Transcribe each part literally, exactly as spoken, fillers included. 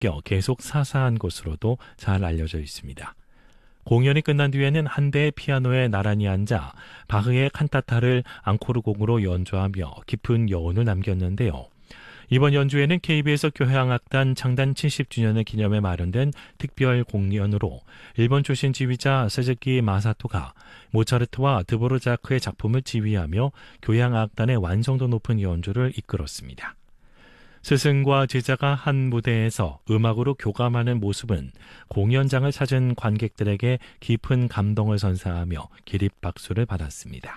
섞여 계속 사사한 것으로도 잘 알려져 있습니다. 공연이 끝난 뒤에는 한 대의 피아노에 나란히 앉아 바흐의 칸타타를 앙코르곡으로 연주하며 깊은 여운을 남겼는데요. 이번 연주에는 케이비에스 교향악단 창단 칠십 주년을 기념해 마련된 특별 공연으로 일본 출신 지휘자 스즈키 마사토가 모차르트와 드보르자크의 작품을 지휘하며 교향악단의 완성도 높은 연주를 이끌었습니다. 스승과 제자가 한 무대에서 음악으로 교감하는 모습은 공연장을 찾은 관객들에게 깊은 감동을 선사하며 기립박수를 받았습니다.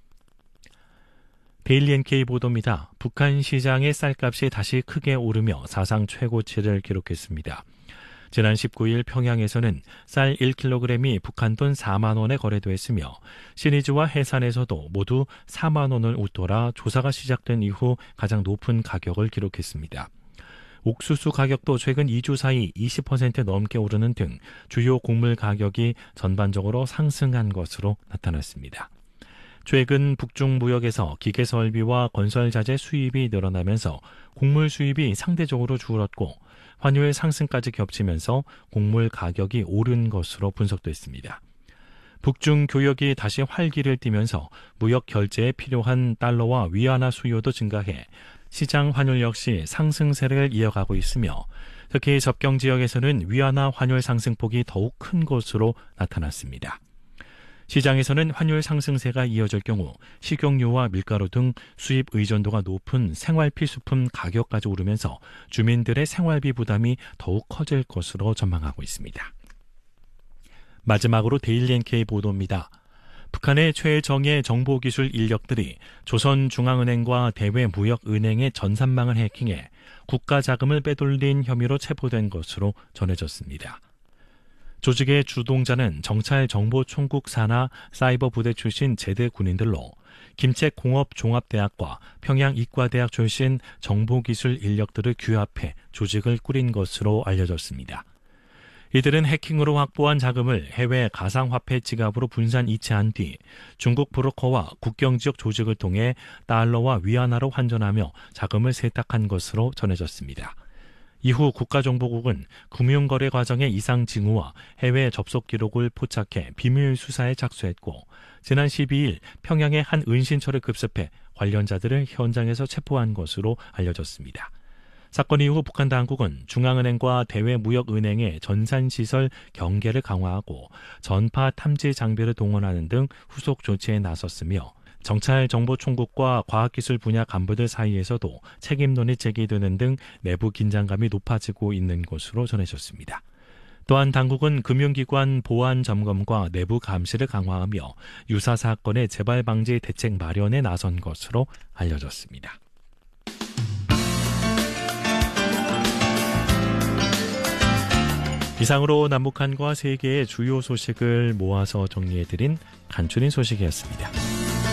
데일리 엔케이 보도입니다. 북한 시장의 쌀값이 다시 크게 오르며 사상 최고치를 기록했습니다. 지난 십구 일 평양에서는 쌀 일 킬로그램이 북한 돈 사만 원에 거래됐으며 신의주와 해산에서도 모두 사만 원을 웃돌아 조사가 시작된 이후 가장 높은 가격을 기록했습니다. 옥수수 가격도 최근 이 주 사이 이십 퍼센트 넘게 오르는 등 주요 곡물 가격이 전반적으로 상승한 것으로 나타났습니다. 최근 북중 무역에서 기계설비와 건설자재 수입이 늘어나면서 곡물 수입이 상대적으로 줄었고 환율 상승까지 겹치면서 곡물 가격이 오른 것으로 분석됐습니다. 북중 교역이 다시 활기를 띠면서 무역 결제에 필요한 달러와 위안화 수요도 증가해 시장 환율 역시 상승세를 이어가고 있으며 특히 접경 지역에서는 위안화 환율 상승폭이 더욱 큰 것으로 나타났습니다. 시장에서는 환율 상승세가 이어질 경우 식용유와 밀가루 등 수입 의존도가 높은 생활 필수품 가격까지 오르면서 주민들의 생활비 부담이 더욱 커질 것으로 전망하고 있습니다. 마지막으로 데일리 엔케이 보도입니다. 북한의 최정예 정보기술 인력들이 조선중앙은행과 대외무역은행의 전산망을 해킹해 국가 자금을 빼돌린 혐의로 체포된 것으로 전해졌습니다. 조직의 주동자는 정찰 정보총국 산하 사이버 부대 출신 제대 군인들로 김책공업종합대학과 평양이과대학 출신 정보기술 인력들을 규합해 조직을 꾸린 것으로 알려졌습니다. 이들은 해킹으로 확보한 자금을 해외 가상화폐 지갑으로 분산 이체한 뒤 중국 브로커와 국경지역 조직을 통해 달러와 위안화로 환전하며 자금을 세탁한 것으로 전해졌습니다. 이후 국가정보국은 금융거래 과정의 이상 징후와 해외 접속 기록을 포착해 비밀 수사에 착수했고 지난 십이 일 평양의 한 은신처를 급습해 관련자들을 현장에서 체포한 것으로 알려졌습니다. 사건 이후 북한 당국은 중앙은행과 대외무역은행의 전산시설 경계를 강화하고 전파 탐지 장비를 동원하는 등 후속 조치에 나섰으며 정찰정보총국과 과학기술 분야 간부들 사이에서도 책임론이 제기되는 등 내부 긴장감이 높아지고 있는 것으로 전해졌습니다. 또한 당국은 금융기관 보안 점검과 내부 감시를 강화하며 유사 사건의 재발 방지 대책 마련에 나선 것으로 알려졌습니다. 이상으로 남북한과 세계의 주요 소식을 모아서 정리해드린 간추린 소식이었습니다.